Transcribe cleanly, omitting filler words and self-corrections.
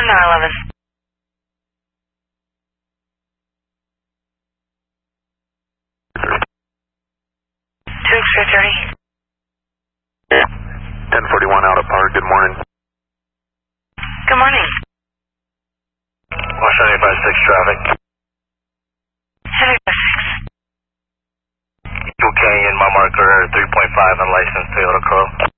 911. 2X-ray 30. 1041 out of Park, good morning. Good morning. West 95-6 traffic. 75-6. UK in my marker 3.5 unlicensed Toyota Corolla.